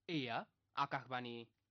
এয়া আকাশবাণী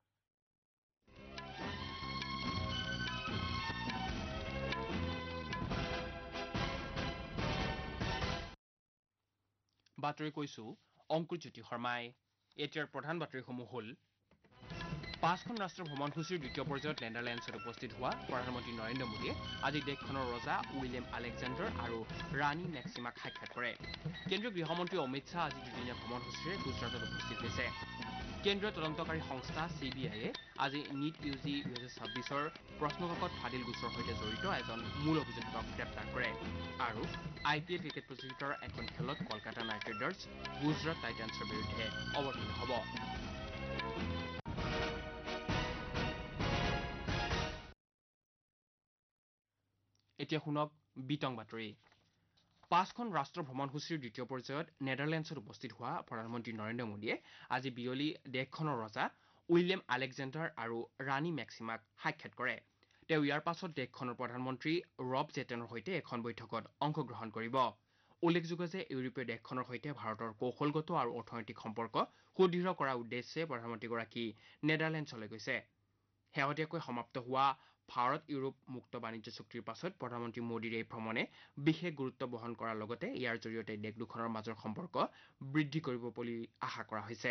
বাতৰি কৈছো অংকুৰজ্যোতি শৰ্মাই এতিয়াৰ প্ৰধান বাতৰিসমূহ হ'ল পাঁচখন ৰাষ্ট্ৰ ভ্ৰমণসূচীৰ দ্বিতীয় পৰ্যায়ত নেডাৰলেণ্ডছত উপস্থিত হোৱা প্ৰধানমন্ত্ৰী নৰেন্দ্ৰ মোদীয়ে আজি দেশখনৰ ৰজা উইলিয়াম আলেকজেণ্ডাৰ আৰু ৰাণী মেক্সিমাক সাক্ষাৎ কৰে কেন্দ্ৰীয় গৃহমন্ত্ৰী অমিত শ্বাহ আজি দুদিনীয়া ভ্ৰমণসূচীৰে গুজৰাটত উপস্থিত হৈছে কেন্দ্ৰীয় তদন্তকাৰী সংস্থা CBIয়ে আজি নিট UG 2026ৰ প্ৰশ্নকাকত ফাদিল গোচৰৰ সৈতে জড়িত এজন মূল অভিযুক্তক গ্ৰেপ্তাৰ কৰে আৰু IPL ক্ৰিকেট প্ৰতিযোগিতাৰ এখন খেলত কলকাতা নাইট ৰাইডাৰ্ছ গুজৰাট টাইটান্ছৰ বিৰুদ্ধে অৱতীৰ্ণ হ'ব এতিয়া শুনক বিতং বাতৰি পাঁচখন ৰাষ্ট্ৰ ভ্ৰমণসূচীৰ দ্বিতীয় পৰ্যায়ত নেডাৰলেণ্ডছত উপস্থিত হোৱা প্ৰধানমন্ত্ৰী নৰেন্দ্ৰ মোদীয়ে আজি বিয়লি দেশখনৰ ৰজা উইলিয়াম আলেকজেণ্ডাৰ আৰু ৰাণী মেক্সিমাক সাক্ষাৎ কৰে তেওঁ ইয়াৰ পাছত দেশখনৰ প্ৰধানমন্ত্ৰী ৰব জেটেনৰ সৈতে এখন বৈঠকত অংশগ্ৰহণ কৰিব উল্লেখযোগ্য যে ইউৰোপীয় দেশখনৰ সৈতে ভাৰতৰ কৌশলগত আৰু অৰ্থনৈতিক সম্পৰ্ক সুদৃঢ় কৰাৰ উদ্দেশ্যে প্ৰধানমন্ত্ৰীগৰাকী নেডাৰলেণ্ডছলৈ গৈছে শেহতীয়াকৈ সমাপ্ত হোৱা ভাৰত ইউৰোপ মুক্ত বাণিজ্য চুক্তিৰ পাছত প্ৰধানমন্ত্ৰী মোদীৰ এই ভ্ৰমণে বিশেষ গুৰুত্ব বহন কৰাৰ লগতে ইয়াৰ জৰিয়তে দেশ দুখনৰ মাজৰ সম্পৰ্ক বৃদ্ধি কৰিব বুলি আশা কৰা হৈছে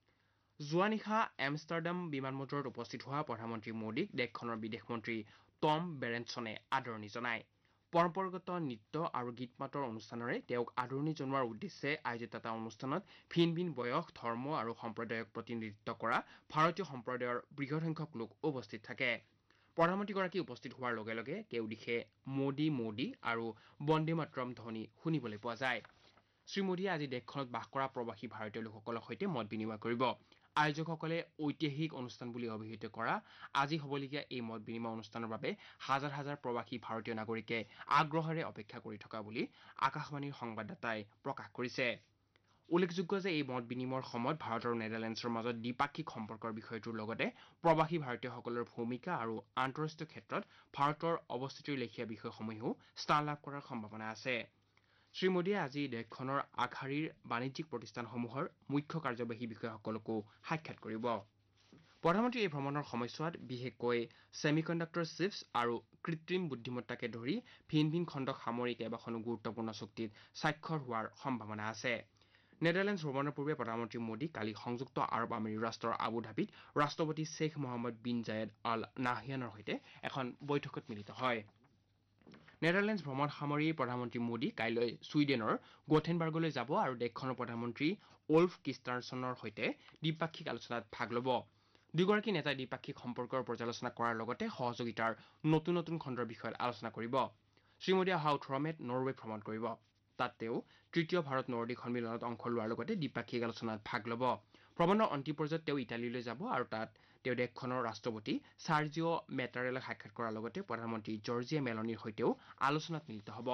যোৱা নিশা এমষ্টাৰডাম বিমানবন্দৰত উপস্থিত হোৱা প্ৰধানমন্ত্ৰী মোদীক দেশখনৰ বিদেশ মন্ত্ৰী টম বেৰেনছনে আদৰণি জনায় পৰম্পৰাগত নৃত্য আৰু গীত মাতৰ অনুষ্ঠানেৰে তেওঁক আদৰণি জনোৱাৰ উদ্দেশ্যে আয়োজিত এটা অনুষ্ঠানত ভিন ভিন বয়স ধৰ্ম আৰু সম্প্ৰদায়ক প্ৰতিনিধিত্ব কৰা ভাৰতীয় সম্প্ৰদায়ৰ বৃহৎ সংখ্যক লোক উপস্থিত থাকে প্ৰধানমন্ত্ৰীগৰাকী উপস্থিত হোৱাৰ লগে লগে কেউদিশে মোদী মোদী আৰু বন্দে মাতৰম ধ্বনি শুনিবলৈ পোৱা যায় শ্ৰীমোদীয়ে আজি দেশখনত বাস কৰা প্ৰৱাসী ভাৰতীয় লোকসকলৰ সৈতে মত বিনিময় কৰিব আয়োজকসকলে ঐতিহাসিক অনুষ্ঠান বুলি অভিহিত কৰা আজি হ'বলগীয়া এই মত বিনিময় অনুষ্ঠানৰ বাবে হাজাৰ হাজাৰ প্ৰৱাসী ভাৰতীয় নাগৰিকে আগ্ৰহেৰে অপেক্ষা কৰি থকা বুলি আকাশবাণীৰ সংবাদদাতাই প্ৰকাশ কৰিছে উল্লেখযোগ্য যে এই মত বিনিময়ৰ সময়ত ভাৰত আৰু নেডাৰলেণ্ডছৰ মাজত দ্বিপাক্ষিক সম্পৰ্কৰ বিষয়টোৰ লগতে প্ৰৱাসী ভাৰতীয়সকলৰ ভূমিকা আৰু আন্তঃৰাষ্ট্ৰীয় ক্ষেত্ৰত ভাৰতৰ অৱস্থিতিৰ লেখীয়া বিষয়সমূহেও স্থান লাভ কৰাৰ সম্ভাৱনা আছে শ্ৰীমোদীয়ে আজি দেশখনৰ আগশাৰীৰ বাণিজ্যিক প্ৰতিষ্ঠানসমূহৰ মুখ্য কাৰ্যবাহী বিষয়াসকলকো সাক্ষাৎ কৰিব প্ৰধানমন্ত্ৰী এই ভ্ৰমণৰ সময়ছোৱাত বিশেষকৈ ছেমিকণ্ডাক্টৰ চিপছ আৰু কৃত্ৰিম বুদ্ধিমত্তাকে ধৰি ভিন ভিন খণ্ডক সামৰি কেইবাখনো গুৰুত্বপূৰ্ণ চুক্তিত স্বাক্ষৰ হোৱাৰ সম্ভাৱনা আছে নেডাৰলেণ্ডছ ভ্ৰমণৰ পূৰ্বে প্ৰধানমন্ত্ৰী মোদী কালি সংযুক্ত আৰব আমিৰি ৰাষ্ট্ৰৰ আবুধাবিত ৰাষ্ট্ৰপতি শ্বেখ মহম্মদ বিন জায়েদ আল নাহয়ানৰ সৈতে এখন বৈঠকত মিলিত হয় নেডাৰলেণ্ডছ ভ্ৰমণ সামৰি প্ৰধানমন্ত্ৰী মোদী কাইলৈ ছুইডেনৰ গোথেনবাৰ্গলৈ যাব আৰু দেশখনৰ প্ৰধানমন্ত্ৰী ওলফ কিষ্টাৰছনৰ সৈতে দ্বিপাক্ষিক আলোচনাত ভাগ ল'ব দুয়োগৰাকী নেতাই দ্বিপাক্ষিক সম্পৰ্কৰ পৰ্যালোচনা কৰাৰ লগতে সহযোগিতাৰ নতুন নতুন খণ্ডৰ বিষয়ত আলোচনা কৰিব শ্ৰীমোদীয়ে অহা 18 মেত নৰৱে ভ্ৰমণ কৰিব তাত তেওঁ তৃতীয় ভাৰত নৰদেশ সন্মিলনত অংশ লোৱাৰ লগতে দ্বিপাক্ষিক আলোচনাত ভাগ ল'ব ভ্ৰমণৰ অন্তিম পৰ্যায়ত তেওঁ ইটালীলৈ যাব আৰু তাত তেওঁ দেশখনৰ ৰাষ্ট্ৰপতি চাৰ্জিঅ' মেটাৰেলক সাক্ষাৎ কৰাৰ লগতে প্ৰধানমন্ত্ৰী জৰ্জিয়া মেলনিৰ সৈতেও আলোচনাত মিলিত হ'ব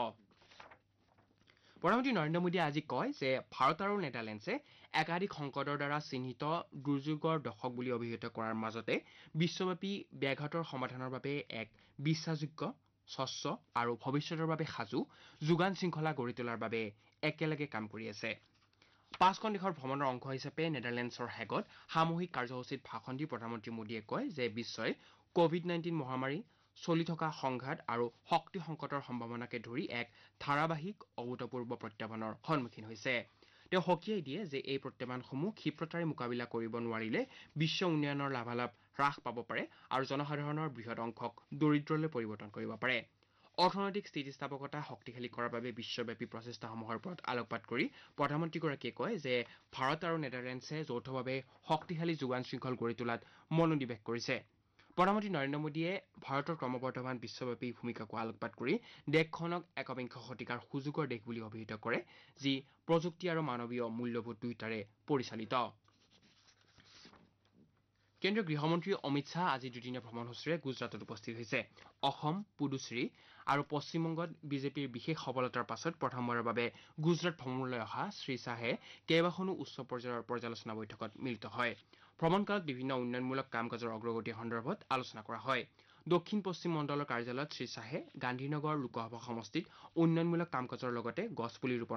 প্ৰধানমন্ত্ৰী নৰেন্দ্ৰ মোদীয়ে আজি কয় যে ভাৰত আৰু নেডাৰলেণ্ডছে একাধিক সংকটৰ দ্বাৰা চিহ্নিত দুৰ্যোগৰ দশক বুলি অভিহিত কৰাৰ মাজতে বিশ্বব্যাপী ব্যাঘাতৰ সমাধানৰ বাবে এক বিশ্বাসযোগ্য স্বচ্ছ আৰু ভৱিষ্যতৰ বাবে সাজু যোগান শৃংখলা গঢ়ি তোলাৰ বাবে একেলগে কাম কৰি আছে পাঁচখন দেশৰ ভ্ৰমণৰ অংশ হিচাপে নেডাৰলেণ্ডছৰ হেগত সামূহিক কাৰ্যসূচীত ভাষণ দি প্ৰধানমন্ত্ৰী মোদীয়ে কয় যে বিশ্বই কোভিড-19 মহামাৰী চলি থকা সংঘাত আৰু শক্তি সংকটৰ সম্ভাৱনাকে ধৰি এক ধাৰাবাহিক অভূতপূৰ্ব প্ৰত্যাহ্বানৰ সন্মুখীন হৈছে তেওঁ সকীয়াই দিয়ে যে এই প্ৰত্যাহ্বানসমূহ ক্ষিপ্ৰতাৰে মোকাবিলা কৰিব নোৱাৰিলে বিশ্ব উন্নয়নৰ লাভালাভ হ্ৰাস পাব পাৰে আৰু জনসাধাৰণৰ বৃহৎ অংশক দৰিদ্ৰলৈ পৰিৱৰ্তন কৰিব পাৰে অৰ্থনৈতিক স্থিতিস্থাপকতা শক্তিশালী কৰাৰ বাবে বিশ্বব্যাপী প্ৰচেষ্টাসমূহৰ ওপৰত আলোকপাত কৰি প্ৰধানমন্ত্ৰীগৰাকীয়ে কয় যে ভাৰত আৰু নেডাৰলেণ্ডছে যৌথভাৱে শক্তিশালী যোগান শৃংখল গঢ়ি তোলাত মনোনিৱেশ কৰিছে প্ৰধানমন্ত্ৰী নৰেন্দ্ৰ মোদীয়ে ভাৰতৰ ক্ৰমবৰ্ধমান বিশ্বব্যাপী ভূমিকাকো আলোকপাত কৰি দেশখনক একবিংশ শতিকাৰ সুযোগৰ দেশ বুলি অভিহিত কৰে যি প্ৰযুক্তি আৰু মানৱীয় মূল্যবোধ দুয়োটাৰে পৰিচালিত কেন্দ্ৰীয় গৃহমন্ত্ৰী অমিত শ্বাহ আজি দুদিনীয়া ভ্ৰমণসূচীৰে গুজৰাটত উপস্থিত হৈছে অসম পুডুচেৰী আৰু পশ্চিমবংগত বিজেপিৰ বিশেষ সফলতাৰ পাছত প্ৰথমবাৰৰ বাবে গুজৰাট ভ্ৰমণলৈ অহা শ্ৰীশ্বাহে কেইবাখনো উচ্চ পৰ্যায়ৰ পৰ্যালোচনা বৈঠকত মিলিত হয় ভ্ৰমণকালত বিভিন্ন উন্নয়নমূলক কাম কাজৰ অগ্ৰগতিৰ সন্দৰ্ভত আলোচনা কৰা হয় দক্ষিণ পশ্চিম মণ্ডলৰ কাৰ্যালয়ত শ্ৰীশ্বাহে গান্ধীনগৰ লোকসভা সমষ্টিত উন্নয়নমূলক কাম কাজৰ লগতে গছপুলি ৰোপণ